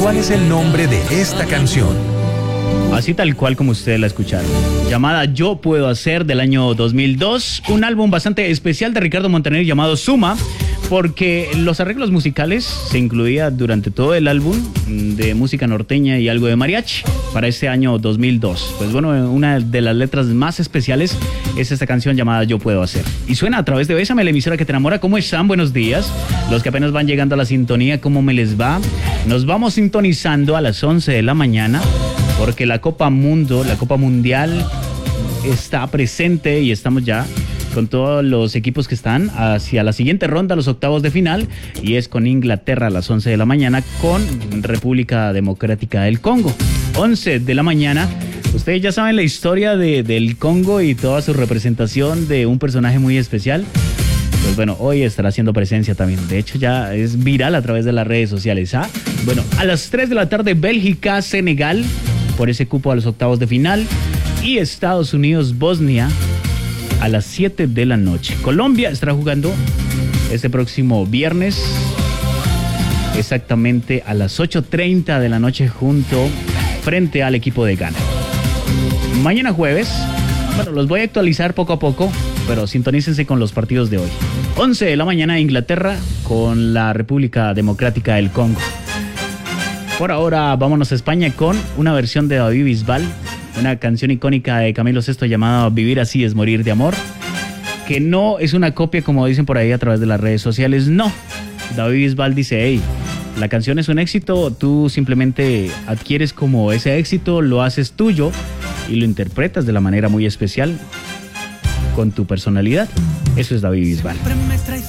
¿Cuál es el nombre de esta canción? Así tal cual como ustedes la escucharon. Llamada Yo Puedo Hacer, del año 2002. Un álbum bastante especial de Ricardo Montaner llamado Suma, porque los arreglos musicales se incluía durante todo el álbum de música norteña y algo de mariachi para este año 2002. Pues bueno, una de las letras más especiales es esta canción llamada Yo Puedo Hacer. Y suena a través de Bésame, la emisora que te enamora. ¿Cómo están? Buenos días. Los que apenas van llegando a la sintonía, ¿cómo me les va? Nos vamos sintonizando a las 11 de la mañana porque la Copa Mundo, la Copa Mundial está presente y estamos ya con todos los equipos que están hacia la siguiente ronda, los octavos de final, y es con Inglaterra a las 11 de la mañana con República Democrática del Congo. 11 de la mañana. Ustedes ya saben la historia del Congo y toda su representación de un personaje muy especial. Pues bueno, hoy estará haciendo presencia también. De hecho, ya es viral a través de las redes sociales. Bueno, a las 3 de la tarde, Bélgica, Senegal, por ese cupo a los octavos de final. Y Estados Unidos, Bosnia, a las 7 de la noche. Colombia estará jugando este próximo viernes, exactamente a las 8:30 de la noche, frente al equipo de Ghana. Mañana jueves, bueno, los voy a actualizar poco a poco, pero sintonícense con los partidos de hoy. 11 de la mañana, Inglaterra con la República Democrática del Congo. Por ahora, vámonos a España con una versión de David Bisbal, una canción icónica de Camilo Sesto llamada Vivir así es morir de amor, que no es una copia como dicen por ahí a través de las redes sociales, no. David Bisbal dice, hey, la canción es un éxito, tú simplemente adquieres como ese éxito, lo haces tuyo y lo interpretas de la manera muy especial con tu personalidad. Eso es David Bisbal.